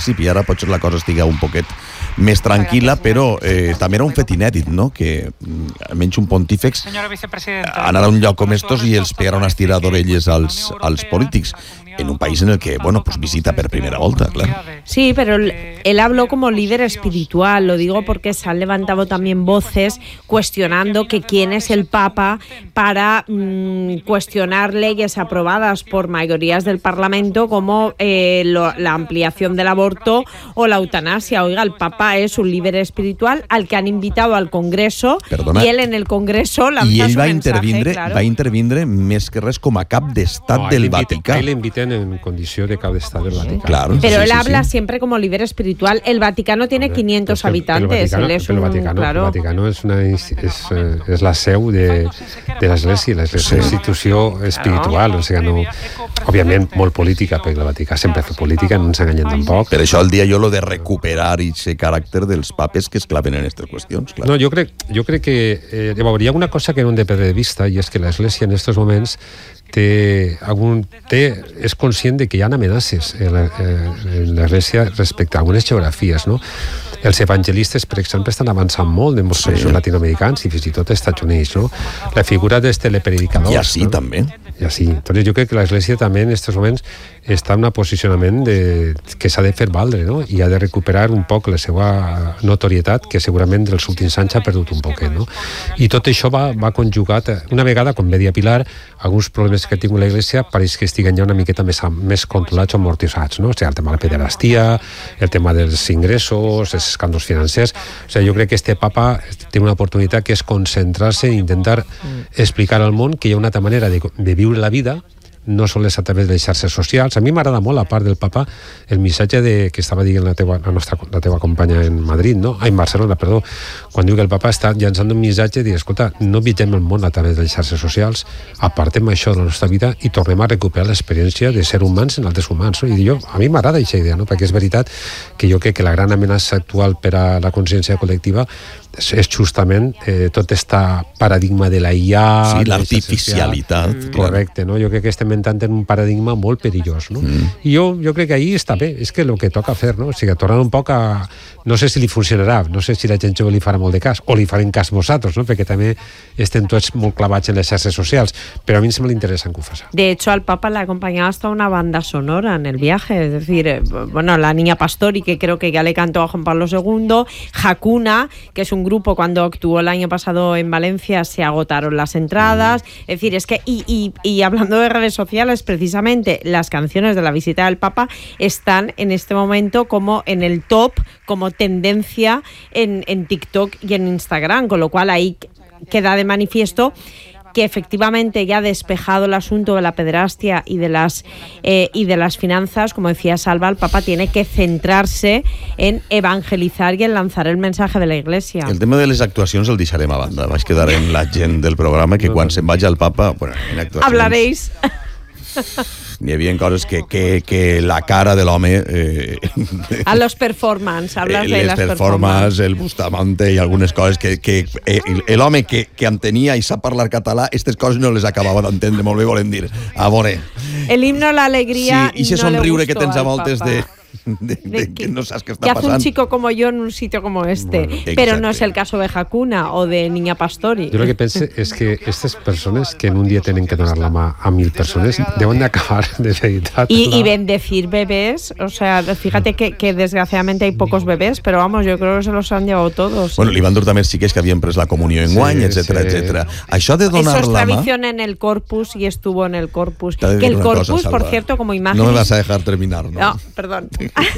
principi. Ara potser la cosa estiga un poquet més tranquil·la, però també era un fet inèdit, no?, que almenys un pontífex anara a un lloc com estos i els pegara una estirada d'orelles als polítics, en un país en el que, bueno, pues visita per primera volta, claro. Sí, pero él habló como líder espiritual, lo digo porque se han levantado también voces cuestionando que quién es el Papa para cuestionar leyes aprobadas por mayorías del Parlamento como la ampliación del aborto o la eutanasia. Oiga, el Papa es un líder espiritual al que han invitado al Congreso. Perdona, y él en el Congreso lanza i ell su mensaje, va intervindre més que res com a cap d'estat del Vaticà. Ell l'inviten en condició de cap d'estat del Vaticà. Claro, pero sí, él sí, habla sí. siempre como líder espiritual. El Vaticano tiene 500 habitantes. El Vaticano és la seu de l'Església. L'Església és una institució espiritual, o sigui, no, òbviament molt política, perquè el Vaticà sempre fa política, no ens enganyem tampoc. Per això el dia jo lo de recuperar aquest caràcter dels papes que es claven en aquestes qüestions. Clar. No, jo crec que hi ha una cosa que no hem de perdre de vista, i és que l'Església en aquests moments és conscient de que hi ha amenaces en l'Església respecte a algunes geografies, no? Els evangelistes, per exemple, estan avançant molt en molts països latinoamericans i fins i tot als Estats Units, no? La figura dels telepredicadors. I així, també. I així. Entonces, jo crec que l'Església també en aquests moments està en un posicionament que s'ha de fer valdre, no? I ha de recuperar un poc la seva notorietat, que segurament dels últims anys ha perdut un poquet, no? I tot això va conjugat. Una vegada, com bé dia Pilar, alguns problemes que ha tingut l'Església pareix que estiguen ja una miqueta més controlats o amortitzats, no? O sigui, el tema de la pederastia, el tema dels ingressos, els escàndols financers. O sigui, jo crec que este papa té una oportunitat que és concentrar-se i intentar explicar al món que hi ha una altra manera de viure la vida, no sols a través de les xarxes socials. A mi m'agrada molt, a part del papa, el missatge que estava dient la teva companya en Madrid, no? En Barcelona, perdó, quan diu que el papa està llançant un missatge de dir, escolta, no vigem el món a través de les xarxes socials, apartem això de la nostra vida i tornem a recuperar l'experiència de ser humans en altres humans, no? I a mi m'agrada aquesta idea, no? Perquè és veritat que jo crec que la gran amenaça actual per a la consciència col·lectiva és justament tot aquest paradigma de la IA... Sí, l'artificialitat. Correcte, no? Jo crec que estem entrant en un paradigma molt perillós, no? I jo crec que ahí està bé, és que el que toca fer, no? O sigui, tornar un poc a... No sé si li funcionarà, no sé si la gent jove li farà molt de cas, o li farem cas nosaltres, no? Perquè també estem tots molt clavats en les xarxes socials, però a mi em sembla interessant que ho faci. De hecho, al Papa le acompañaba hasta una banda sonora en el viaje, es decir, bueno, la Niña Pastori, que creo que ya le cantó a Juan Pablo II, Hakuna, que es un grupo, cuando actuó el año pasado en Valencia se agotaron las entradas, es decir, es que, y hablando de redes sociales, precisamente las canciones de la visita del Papa están en este momento como en el top, como tendencia en TikTok y en Instagram, con lo cual ahí queda de manifiesto que efectivamente ya despejado el asunto de la pederastia y de las finanzas, como decía Salva, el Papa tiene que centrarse en evangelizar y en lanzar el mensaje de la Iglesia. El tema de les actuacions el deixarem a banda. Vaig quedar en la gent del programa que quan se'n vagi al Papa... Bueno, en actuacions... Hablaréis... N'hi havia coses que la cara de l'home... a los performance, hablas de las performance, el Bustamante i algunes coses que l'home que entenia i sap parlar català, aquestes coses no les acabava d'entendre molt bé, volem dir. A veure... El himno a la alegría sí, i ese somriure que tens a voltes de que no saps què està passant. Que hace un chico como yo en un sitio como este, pero no es el caso de Hakuna o de Niña Pastori. Jo el que penso és que aquestes persones que en un dia tenen que donar la mà a 1.000 persones deuen d'acabar de veritat. Y bendecir bebés, o sea, fíjate que desgraciadamente hay pocos bebés, pero vamos, yo creo que se los han llevado todos. Bueno, li van dur també els xiquets que havien pres la comunió en guany, etcétera. Això de donar la mà... Eso es tradición en el Corpus y estuvo en el Corpus. Que el Corpus, por cierto, como imagen... No me vas a dejar terminar, ¿no? No, perdón.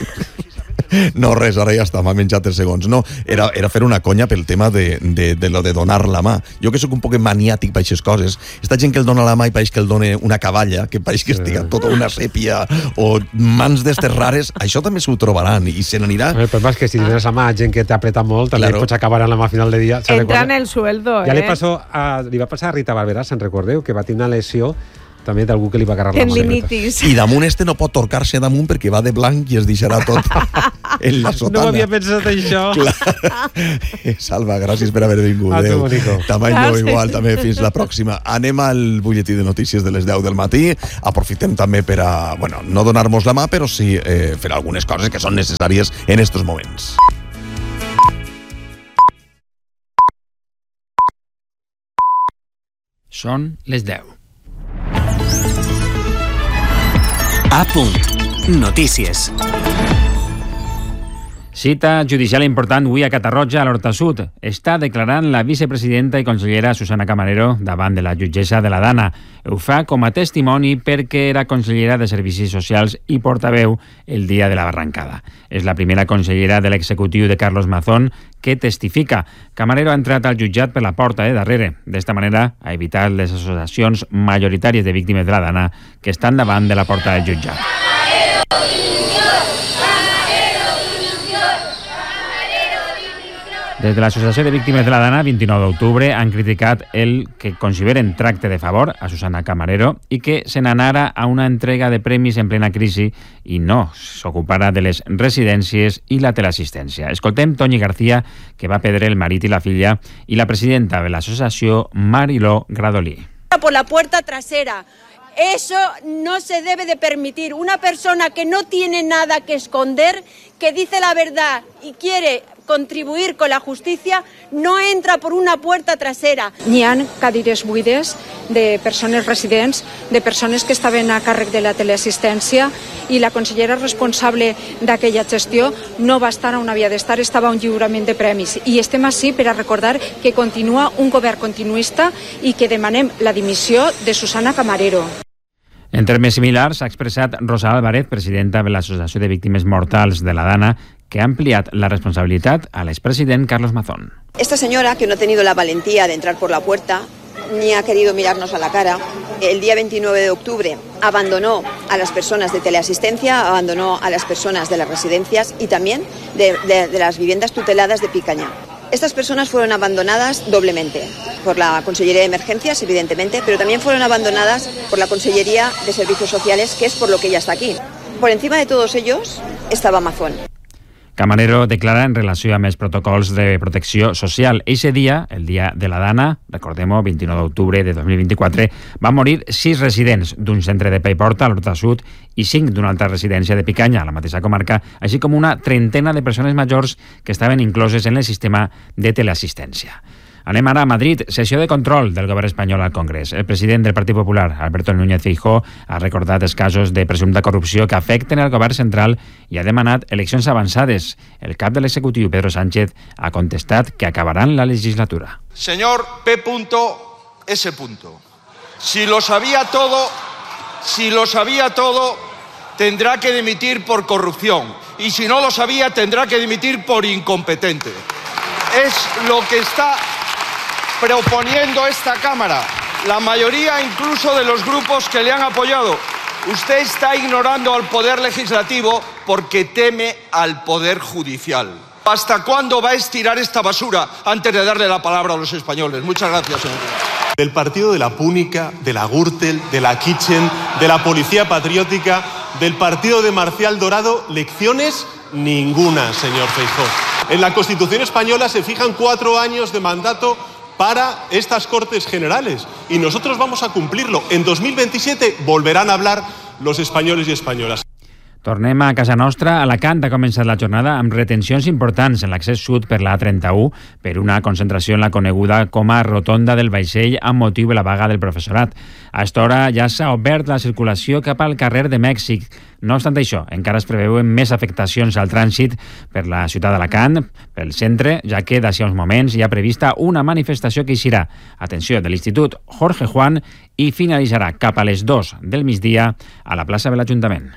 No, res, ara ja està, m'ha menjat 3 segons. No, era fer una conya pel tema de lo de donar la mà. Jo que sóc un poc maniàtic per aquestes coses, esta gent que el dona la mà i pareix que el dona una cavalla, que pareix que estiga tota una sèpia o mans d'estes rares, això també s'ho trobaran i se n'anirà. El problema és que si tienes la mà gent que t'apreta molt, també pots acabar en la mà a final de dia. Entra en el sueldo, Ja li va passar a Rita Barberà, se'n recordeu, que va tenir una lesió també d'algú que li va agarrar la mà. Tendinitis. I damunt no pot torcar-se damunt perquè va de blanc i es deixarà tot. en la sotana. No m'havia pensat això. Salva, gràcies per haver vingut. Adéu, Bonico. Tamanyo igual, també fins la pròxima. Anem al butlletí de notícies de les 10 del matí. Aprofitem també per a, bueno, no donar-nos la mà, però sí fer algunes coses que són necessàries en estos moments. Són les 10. A punt. Notícies. Cita judicial important avui a Catarroja, a l'Horta Sud. Està declarant la vicepresidenta i consellera Susana Camarero davant de la jutgessa de la Dana. Ho fa com a testimoni perquè era consellera de Servicis Socials i portaveu el dia de la barrancada. És la primera consellera de l'executiu de Carlos Mazón que testifica. Camarero ha entrat al jutjat per la porta de darrere. D'esta manera ha evitat les associacions majoritàries de víctimes de la Dana que estan davant de la porta del jutjat. Des de l'Associació de Víctimes de la Dana, 29 d'octubre, han criticat el que consideren tracte de favor a Susana Camarero i que se n'anara a una entrega de premis en plena crisi i no s'ocupara de les residències i la teleassistència. Escoltem Toñi García, que va perdre el marit i la filla, i la presidenta de l'associació, Mariló Gradolí. Por la puerta trasera. Eso no se debe de permitir. Una persona que no tiene nada que esconder, que dice la verdad y quiere contribuir con la justicia, no entra por una puerta trasera. N'hi ha cadires buides de persones residents, de persones que estaven a càrrec de la teleassistència i la consellera responsable d'aquella gestió no va estar on havia d'estar, estava a un lliurament de premis. I estem així per a recordar que continua un govern continuista i que demanem la dimissió de Susana Camarero. En termes similars, ha expressat Rosa Álvarez, presidenta de l'Associació de Víctimes Mortals de la Dana, que ha ampliat la responsabilitat a l'expresident Carlos Mazón. Esta señora, que no ha tenido la valentía de entrar por la puerta, ni ha querido mirarnos a la cara, el día 29 de octubre abandonó a las personas de teleasistencia, abandonó a las personas de las residencias y también de las viviendas tuteladas de Picaña. Estas personas fueron abandonadas doblemente, por la Consellería de Emergencias, evidentemente, pero también fueron abandonadas por la Consellería de Servicios Sociales, que es por lo que ella está aquí. Por encima de todos ellos estaba Mazón. Camarero declara en relació amb els protocols de protecció social. Eixe dia, el dia de la Dana, recordem-ho, 29 d'octubre de 2024, van morir 6 residents d'un centre de Paiporta, a l'Horta Sud, i 5 d'una altra residència de Picanya, a la mateixa comarca, així com una trentena de persones majors que estaven incloses en el sistema de teleassistència. Anem ara a Madrid, sessió de control del govern espanyol al Congrés. El president del Partit Popular, Alberto Núñez Feijóo, ha recordat els casos de presumpta corrupció que afecten el govern central i ha demanat eleccions avançades. El cap de l'executiu, Pedro Sánchez, ha contestat que acabaran la legislatura. Señor P.S. Si lo sabía todo, tendrá que dimitir por corrupción. Y si no lo sabía, tendrá que dimitir por incompetente. Es lo que está proponiendo esta Cámara, la mayoría incluso de los grupos que le han apoyado. Usted está ignorando al Poder Legislativo porque teme al Poder Judicial. ¿Hasta cuándo va a estirar esta basura antes de darle la palabra a los españoles? Muchas gracias, señor. Del partido de la Púnica, de la Gürtel, de la Kitchen, de la Policía Patriótica, del partido de Marcial Dorado, lecciones ninguna, señor Feijóo. En la Constitución española se fijan 4 años de mandato para estas Cortes Generales y nosotros vamos a cumplirlo. En 2027 volverán a hablar los españoles y españolas. Tornem a casa nostra. Alacant ha començat la jornada amb retencions importants en l'accés sud per la A31 per una concentració en la coneguda com a Rotonda del Vaixell amb motiu de la vaga del professorat. A esta hora ja s'ha obert la circulació cap al carrer de Mèxic. No obstant això, encara es preveuen més afectacions al trànsit per la ciutat d'Alacant, pel centre, ja que d'ací uns moments hi ha prevista una manifestació que eixirà, atenció, de l'Institut Jorge Juan i finalitzarà cap a les 2 del migdia a la plaça de l'Ajuntament.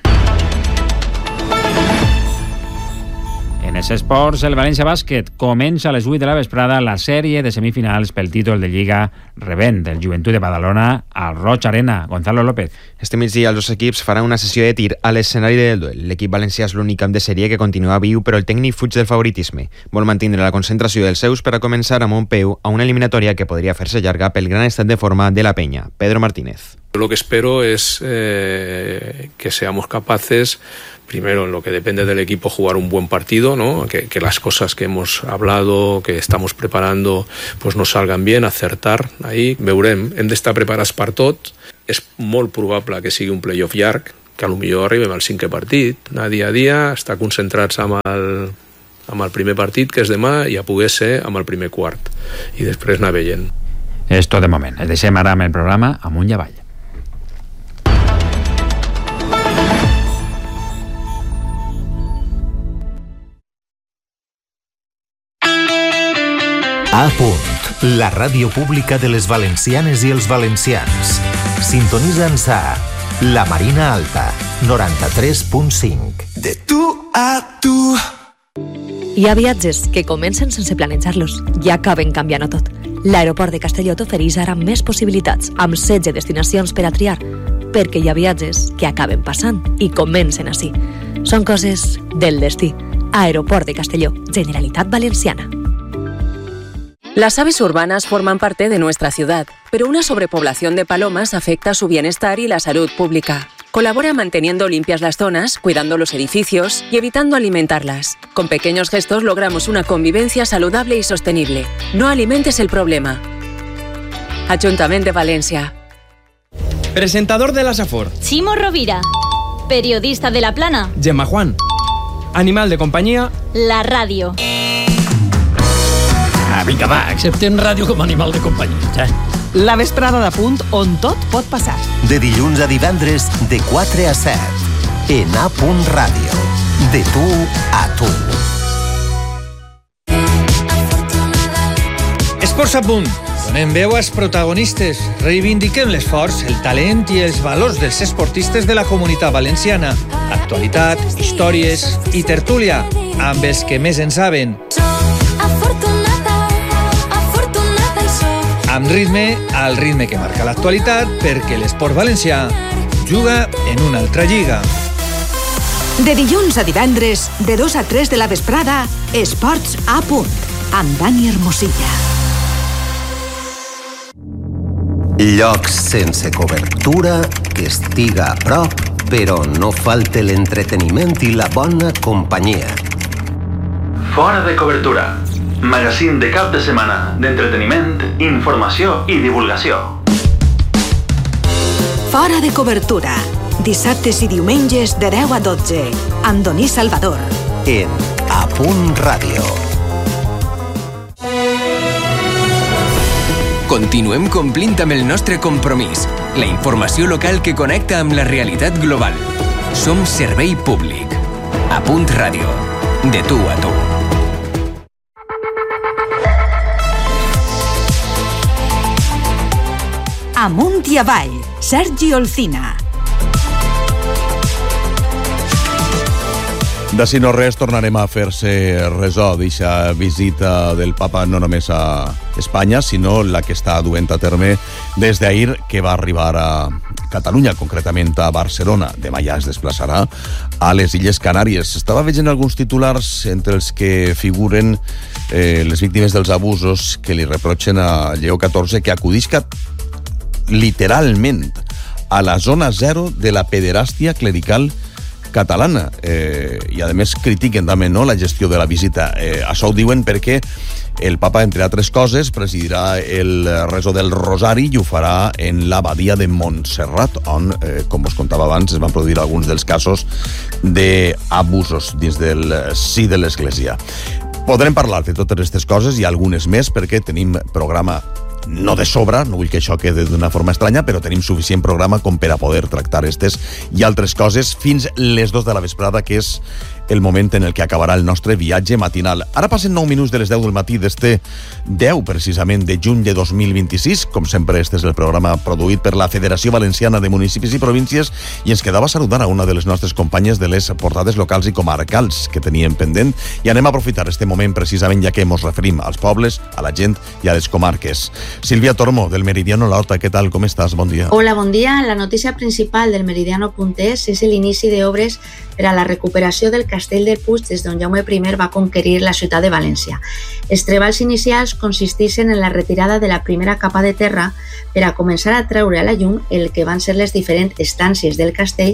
En els esports, el València Bàsquet comença a les 8 de la vesprada la sèrie de semifinals pel títol de Lliga rebent del Joventut de Badalona al Roig Arena. Gonzalo López. Este migdia els dos equips faran una sessió de tir a l'escenari del duel. L'equip valencià és l'únic camp de sèrie que continua viu, però el tècnic fuig del favoritisme. Vol mantenir la concentració dels seus per a començar amb un peu a una eliminatòria que podria fer-se llarga pel gran estat de forma de la penya. Pedro Martínez. Lo que espero es que seamos capaces primero, en lo que depende del equipo, jugar un buen partido, ¿no? Que las cosas que hemos hablado, que estamos preparando, pues nos salgan bien, acertar ahí. Veurem, hem d'estar preparats per tot. És molt probable que sigui un playoff llarg, que potser arribem al 5è partit, anar dia a dia, estar concentrats amb el primer partit, que és demà, i a poder ser amb el primer quart, i després anar veient. És tot de moment. Es deixem ara amb el programa Amunt i Avall. A punt, la ràdio pública de les valencianes i els valencians. Sintonitza'ns a La Marina Alta, 93.5. De tu a tu. Hi ha viatges que comencen sense planejar-los i acaben canviant-ho tot. L'aeroport de Castelló t'ofereix ara més possibilitats, amb 16 destinacions per a triar, perquè hi ha viatges que acaben passant i comencen així. Són coses del destí. Aeroport de Castelló, Generalitat Valenciana. Las aves urbanas forman parte de nuestra ciudad, pero una sobrepoblación de palomas afecta su bienestar y la salud pública. Colabora manteniendo limpias las zonas, cuidando los edificios y evitando alimentarlas. Con pequeños gestos logramos una convivencia saludable y sostenible. No alimentes el problema. Ayuntamiento de Valencia. Presentador de la Safor. Chimo Rovira. Periodista de La Plana. Gemma Juan. Animal de compañía. La radio. Vinga, va, acceptem ràdio com a animal de companyia. La vesprada de Punt, on tot pot passar. De dilluns a divendres, de 4 a 7. En A Punt Ràdio. De tu a tu. Esports a punt. Donem veu als protagonistes. Reivindiquem l'esforç, el talent i els valors dels esportistes de la comunitat valenciana. Actualitat, històries i tertúlia, amb els que més en saben. Amb ritme, al ritme que marca l'actualitat, perquè l'esport valencià juga en una altra lliga. De dilluns a divendres, de 2 a 3 de la vesprada, Esports a Punt, amb Dani Hermosilla. Llocs sense cobertura, que estiga a prop, però no falte l'entreteniment i la bona companyia. Fora de cobertura. Magazín de cap de setmana d'entreteniment, informació i divulgació. Fora de cobertura. Dissabtes i diumenges de 10 a 12. Amb Doní Salvador. En A Punt Ràdio. Continuem complint amb el nostre compromís. La informació local que connecta amb la realitat global. Som servei públic. A Punt Ràdio. De tu a tu. Amunt i avall, Sergi Olcina. D'ací no res, tornarem a fer-se ressò d'eixa visita del papa no només a Espanya, sinó la que està duent a terme des d'ahir, que va arribar a Catalunya, concretament a Barcelona. Demà ja es desplaçarà a les Illes Canàries. Estava veient alguns titulars entre els que figuren les víctimes dels abusos que li reprotxen a Lleó XIV, que acudisca literalment a la zona zero de la pederàstia clerical catalana, i a més critiquen també, no, la gestió de la visita. Això ho diuen perquè el papa, entre altres coses, presidirà el reso del Rosari i ho farà en l'abadia de Montserrat, on, com us contava abans, es van produir alguns dels casos d'abusos dins del si de l'Església. Podrem parlar de totes aquestes coses i algunes més, perquè tenim programa no de sobre, no vull que això quede d'una forma estranya, però tenim suficient programa com per a poder tractar aquestes i altres coses fins les 2 de la vesprada, que és el moment en el que acabarà el nostre viatge matinal. Ara passen 9 minuts de les 10 del matí d'este 10, precisament, de juny de 2026. Com sempre, este és el programa produït per la Federació Valenciana de Municipis i Províncies, i ens quedava saludar a una de les nostres companyes de les portades locals i comarcals que teníem pendent, i anem a aprofitar este moment precisament, ja que ens referim als pobles, a la gent i a les comarques. Sílvia Tormo, del Meridiano La Horta, què tal? Com estàs? Bon dia. Hola, bon dia. La notícia principal del Meridiano.es és l'inici d'obres per a la recuperació del Castell del Puig des d'on Jaume I va conquerir la ciutat de València. Els treballs inicials consisteixen en la retirada de la primera capa de terra per a començar a treure a la llum el que van ser les diferents estàncies del castell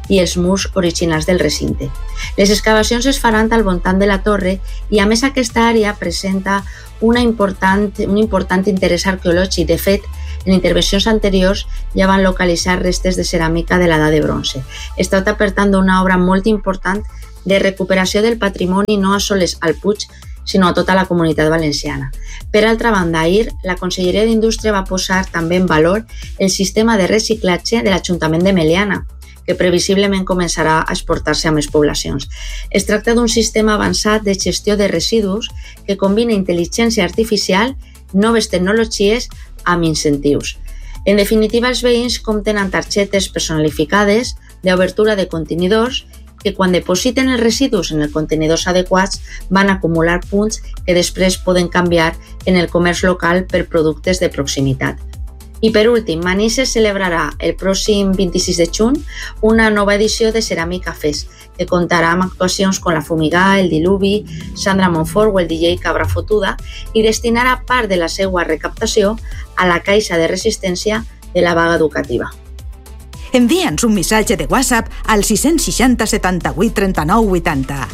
i els murs originals del recinte. Les excavacions es faran al voltant de la torre i, a més, aquesta àrea presenta un important interès arqueològic. De fet, en intervencions anteriors ja van localitzar restes de ceràmica de l'edat de bronze. Es tracta, per tant, d'una obra molt important de recuperació del patrimoni no sols al Puig, sinó a tota la Comunitat Valenciana. Per altra banda, ahir la Conselleria d'Indústria va posar també en valor el sistema de reciclatge de l'Ajuntament de Meliana, que previsiblement començarà a exportar-se a més poblacions. Es tracta d'un sistema avançat de gestió de residus que combina intel·ligència artificial, noves tecnologies amb incentius. En definitiva, els veïns compten amb targetes personalificades d'obertura de contenidors que quan depositen els residus en els contenidors adequats van acumular punts que després poden canviar en el comerç local per productes de proximitat. I per últim, Manises celebrarà el pròxim 26 de juny una nova edició de Ceràmica Fest, que comptarà amb actuacions com la Fumigà, el Diluvi, Sandra Montfort o el DJ Cabra Fotuda i destinarà part de la seva recaptació a la Caixa de Resistència de la Vaga Educativa. Envia'ns un missatge de WhatsApp al 660 78 39 80.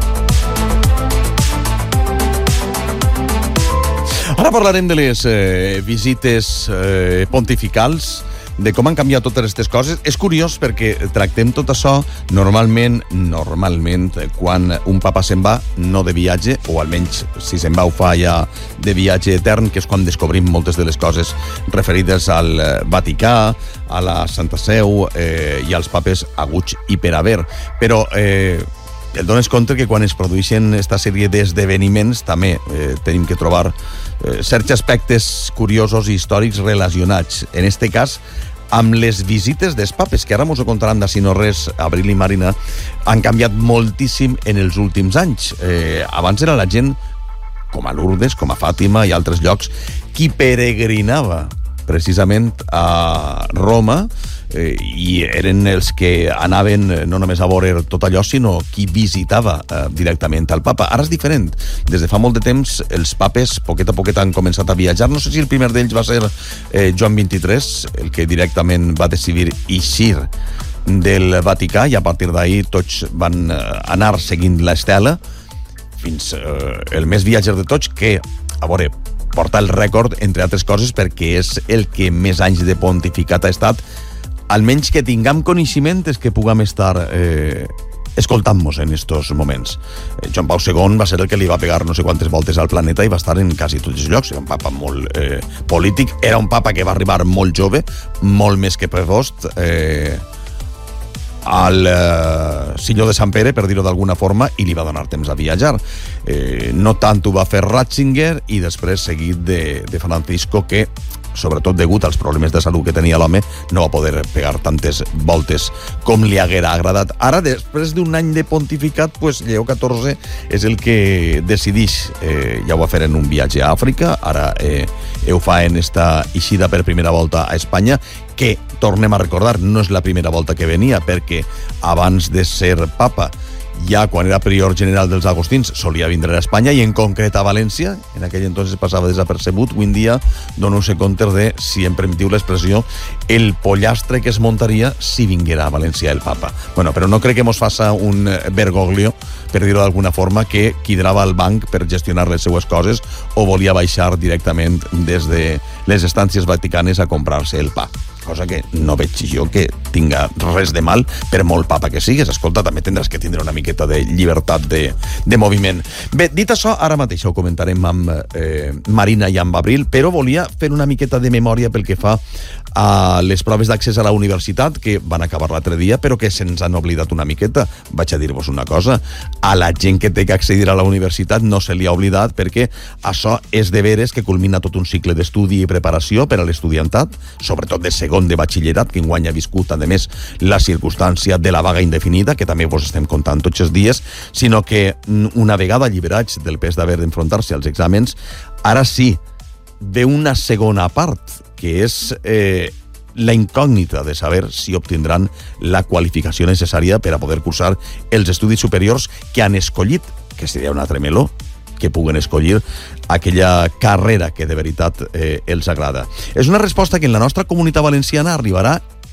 Ara parlarem de les visites pontificals, de com han canviat totes aquestes coses. És curiós perquè tractem tot això normalment, quan un papa se'n va, no de viatge, o almenys si se'n va ho fa ja de viatge etern, que és quan descobrim moltes de les coses referides al Vaticà, a la Santa Seu i als papes haguts i per haver. Però et dones compte que quan es produeixen aquesta sèrie d'esdeveniments també tenim que trobar certs aspectes curiosos i històrics relacionats, en este cas amb les visites dels papes, que ara mos ho contaran d'ací no res, Abril i Marina, han canviat moltíssim en els últims anys. Abans era la gent, com a Lourdes, com a Fàtima i altres llocs, qui peregrinava precisament a Roma, i eren els que anaven no només a veure tot allò, sinó qui visitava directament al papa. Ara és diferent. Des de fa molt de temps els papes poquet a poquet han començat a viatjar. No sé si el primer d'ells va ser Joan XXIII, el que directament va decidir eixir del Vaticà, i a partir d'ahir tots van anar seguint l'estela fins el més viatger de tots, que, a veure, porta el rècord, entre altres coses, perquè és el que més anys de pontificat ha estat. Almenys que tinguem coneixement és que puguem estar escoltant-nos en estos moments. Joan Pau II va ser el que li va pegar no sé quantes voltes al planeta i va estar en quasi tots els llocs. Era un papa molt polític, era un papa que va arribar molt jove, molt més que prevost, al Senyor de Sant Pere, per dir-ho d'alguna forma, i li va donar temps a viatjar. No tant ho va fer Ratzinger, i després seguit de Francisco, que sobretot degut als problemes de salut que tenia l'home, no va poder pegar tantes voltes com li haguera agradat. Ara, després d'un any de pontificat, pues, Lleó XIV és el que decideix, ja ho va fer en un viatge a Àfrica, ara ho fa en esta eixida per primera volta a Espanya, que, tornem a recordar, no és la primera volta que venia, perquè abans de ser papa, ja quan era prior general dels agostins, solia vindre a Espanya, i en concret a València. En aquell entonces passava desapercebut. Avui en dia dono-se compte de, si em permetiu l'expressió, el pollastre que es muntaria si vinguera a València el papa. Bueno, però no crec que mos faça un Bergoglio, per dir-ho d'alguna forma, que quidrava al banc per gestionar les seues coses o volia baixar directament des de les estàncies vaticanes a comprar-se el pa. Cosa que no veig jo que tinga res de mal, per molt papa que sigues. Escolta, també tindràs que tindre una miqueta de llibertat de moviment. Bé, dit això, ara mateix ho comentarem amb Marina i amb Abril, però volia fer una miqueta de memòria pel que fa a les proves d'accés a la universitat, que van acabar l'altre dia, però que se'ns han oblidat una miqueta. Vaig a dir-vos una cosa, a la gent que té que accedir a la universitat no se li ha oblidat, perquè això és de veres que culmina tot un cicle d'estudi i preparació per a l'estudiantat, sobretot de segon de batxillerat, que enguany ha viscut, a més, la circumstància de la vaga indefinida, que també vos estem contant tots els dies, sinó que una vegada alliberats del pes d'haver d'enfrontar-se als exàmens, ara sí, ve una segona part, que és la incògnita de saber si obtindran la qualificació necessària per a poder cursar els estudis superiors que han escollit, que seria un altre meló, que puguen escollir aquella carrera que de veritat els agrada. És una resposta que en la nostra Comunitat Valenciana arribarà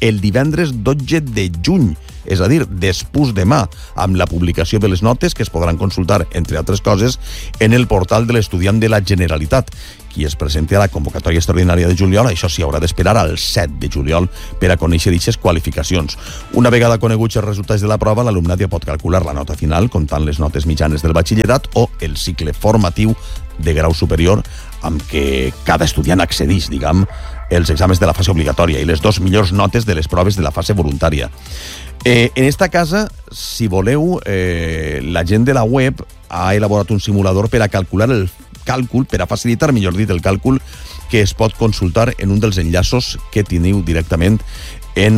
el divendres 12 de juny, és a dir, després demà, amb la publicació de les notes que es podran consultar, entre altres coses, en el portal de l'estudiant de la Generalitat. Qui es presenti a la convocatòria extraordinària de juliol, això sí, haurà d'esperar al 7 de juliol per a conèixer aquestes qualificacions. Una vegada coneguts els resultats de la prova, l'alumnat ja pot calcular la nota final, comptant les notes mitjanes del batxillerat o el cicle formatiu de grau superior amb què cada estudiant accedeix, diguem, els exàmens de la fase obligatòria i les 2 millors notes de les proves de la fase voluntària. En esta casa, si voleu, la gent de la web ha elaborat un simulador per a calcular el càlcul, per a facilitar, millor dit, el càlcul que es pot consultar en un dels enllaços que teniu directament en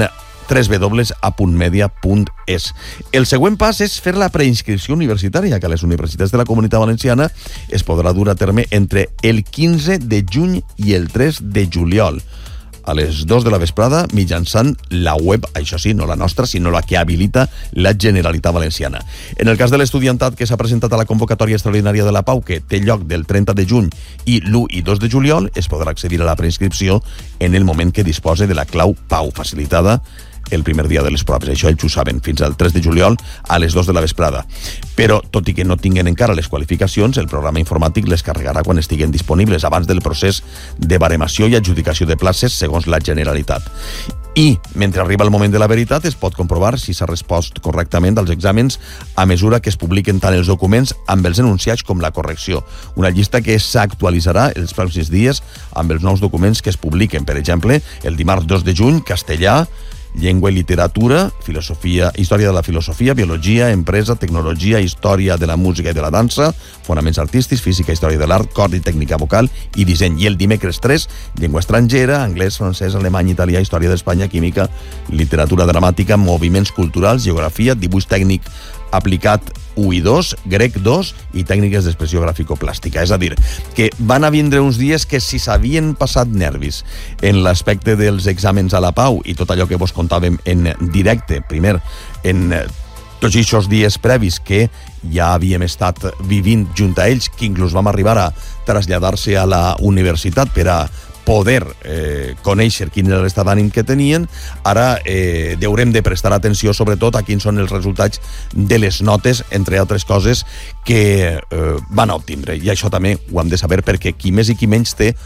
www.apuntmedia.es. El següent pas és fer la preinscripció universitària, que a les universitats de la Comunitat Valenciana es podrà dur a terme entre el 15 de juny i el 3 de juliol, a les 2 de la vesprada, mitjançant la web, això sí, no la nostra, sinó la que habilita la Generalitat Valenciana. En el cas de l'estudiantat que s'ha presentat a la convocatòria extraordinària de la Pau, que té lloc del 30 de juny i l'1 i 2 de juliol, es podrà accedir a la preinscripció en el moment que dispose de la clau Pau, facilitada el primer dia de les proves. Això ells ho saben, fins al 3 de juliol a les 2 de la vesprada. Però, tot i que no tinguen encara les qualificacions, el programa informàtic les carregarà quan estiguen disponibles, abans del procés de baremació i adjudicació de places segons la Generalitat. I, mentre arriba el moment de la veritat, es pot comprovar si s'ha respost correctament als exàmens a mesura que es publiquen tant els documents amb els enunciats com la correcció. Una llista que s'actualitzarà els pròxims dies amb els nous documents que es publiquen. Per exemple, el dimarts 2 de juny, castellà, llengua i literatura, filosofia, història de la filosofia, biologia, empresa, tecnologia, història de la música i de la dansa, fonaments artístics, física, història de l'art, cor i tècnica vocal i disseny. I el dimecres 3, llengua estrangera, anglès, francès, alemany, italià, història d'Espanya, química, literatura dramàtica, moviments culturals, geografia, dibuix tècnic aplicat 1 i 2, grec 2 i tècniques d'expressió gràfico-plàstica. És a dir, que van a vindre uns dies que si s'havien passat nervis en l'aspecte dels exàmens a la Pau i tot allò que vos contàvem en directe, primer, en tots aquests dies previs que ja havíem estat vivint junt a ells, que inclús vam arribar a traslladar-se a la universitat per a poder conèixer quin era l'estat d'ànim que tenien. Ara haurem de prestar atenció sobretot a quins són els resultats de les notes, entre altres coses, que van a obtindre. I això també ho hem de saber perquè qui més i qui menys té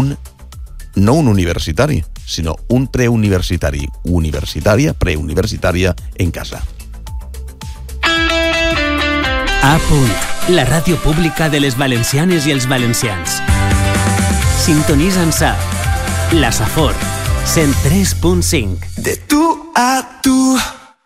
no un universitari, sinó un preuniversitari, preuniversitària en casa. A punt, la ràdio pública de les valencianes i els valencians. Sintonitza'ns a La Safor, 103.5. De tu a tu.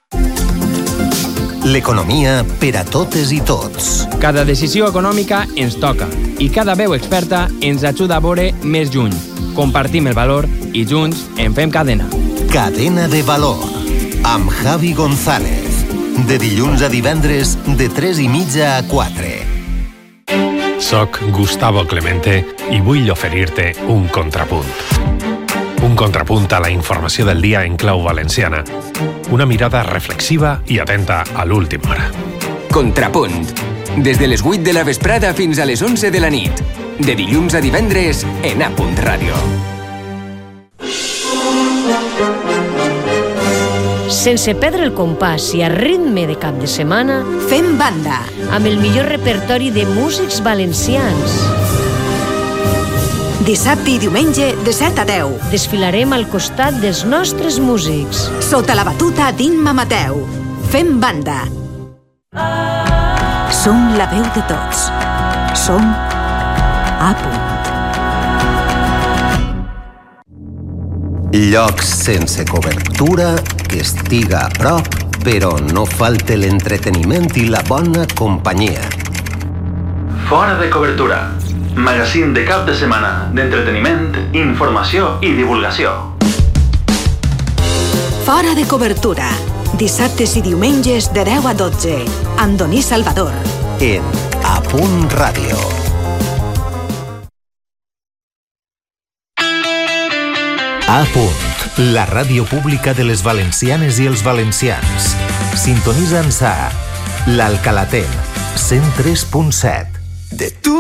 L'economia per a totes i tots. Cada decisió econòmica ens toca i cada veu experta ens ajuda a veure més lluny. Compartim el valor i junts en fem cadena. Cadena de valor, amb Javi González. De dilluns a divendres, de 3:30 a 4. Soc Gustavo Clemente i vull oferir-te un contrapunt. Un contrapunt a la informació del dia en clau valenciana. Una mirada reflexiva i atenta a l'última hora. Contrapunt. Des de les 8 de la vesprada fins a les 11 de la nit. De dilluns a divendres en A Punt Ràdio. Sense perdre el compàs i a ritme de cap de setmana, fem banda amb el millor repertori de músics valencians. Dissabte i diumenge de 7 a 10. Desfilarem al costat dels nostres músics. Sota la batuta d'Imma Mateu. Fem banda. Som la veu de tots. Som A Punt. Llocs sense cobertura, que estiga a prop, però no falte l'entreteniment i la bona companyia. Fora de cobertura. Magazín de cap de setmana d'entreteniment, informació i divulgació. Fora de cobertura. Dissabtes i diumenges de 10 a 12. Amb Doní Salvador. En A Punt Ràdio. A Punt, la ràdio pública de les valencianes i els valencians. Sintonitza'ns a l'Alcalaten, 103.7. De tu